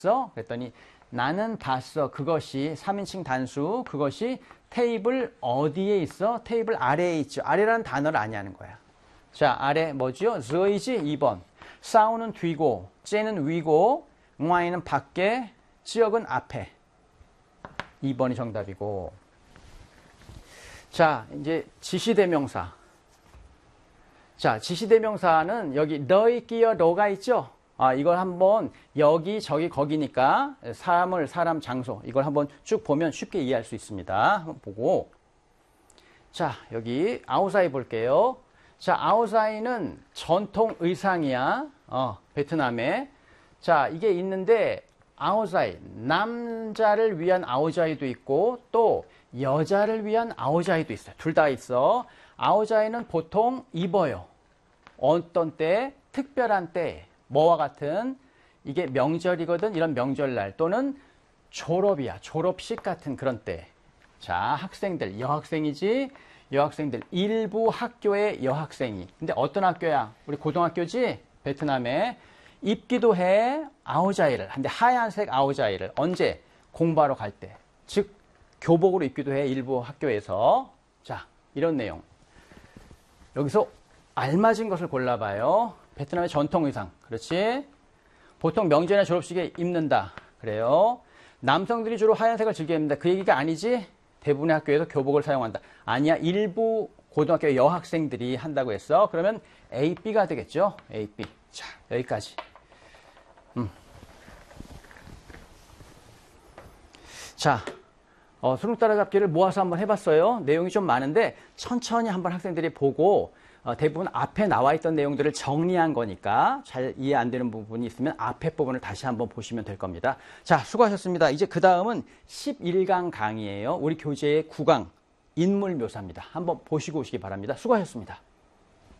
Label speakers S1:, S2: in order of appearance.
S1: 그랬더니 나는 봤어. 그것이 3인칭 단수. 그것이 테이블 어디에 있어? 테이블 아래에 있죠. 아래라는 단어를 아냐는 거야. 자, 아래 뭐죠? 저이지 2번. 싸우는 뒤고, 쟤는 위고, 와이는 밖에, 지역은 앞에. 2번이 정답이고. 자, 이제 지시대명사. 자, 지시대명사는 여기 너희 끼어 너가 있죠? 이걸 한번 여기 저기 거기니까 사물, 사람, 장소 이걸 한번 쭉 보면 쉽게 이해할 수 있습니다. 한번 보고 자 여기 아오사이 볼게요. 자 아오사이는 전통 의상이야. 베트남에 자 이게 있는데 아오사이 남자를 위한 아오자이도 있고 또 여자를 위한 아오자이도 있어요. 둘 다 있어. 아오자이는 보통 입어요. 어떤 때 특별한 때 뭐와 같은 이게 명절이거든. 이런 명절날 또는 졸업이야. 졸업식 같은 그런 때. 자, 학생들, 여학생이지. 여학생들 일부 학교의 여학생이. 근데 어떤 학교야? 우리 고등학교지? 베트남에 입기도 해. 아오자이를. 근데 하얀색 아오자이를 언제? 공부하러 갈 때. 즉 교복으로 입기도 해. 일부 학교에서. 자, 이런 내용. 여기서 알맞은 것을 골라봐요. 베트남의 전통 의상. 그렇지? 보통 명절이나 졸업식에 입는다. 그래요. 남성들이 주로 하얀색을 즐겨 입는다. 그 얘기가 아니지? 대부분의 학교에서 교복을 사용한다. 아니야. 일부 고등학교 여학생들이 한다고 했어. 그러면 A, B가 되겠죠? A, B. 자, 여기까지. 자, 수능 따라잡기를 모아서 한번 해봤어요. 내용이 좀 많은데 천천히 한번 학생들이 보고 대부분 앞에 나와 있던 내용들을 정리한 거니까 잘 이해 안 되는 부분이 있으면 앞에 부분을 다시 한번 보시면 될 겁니다. 자, 수고하셨습니다. 이제 그 다음은 11강 강의예요. 우리 교재의 9강 인물 묘사입니다. 한번 보시고 오시기 바랍니다. 수고하셨습니다.